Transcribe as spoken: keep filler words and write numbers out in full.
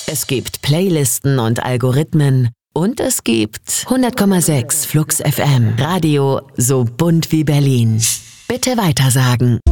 Es gibt Playlisten und Algorithmen. Und es gibt hundert Komma sechs Flux F M. Radio so bunt wie Berlin. Bitte weitersagen.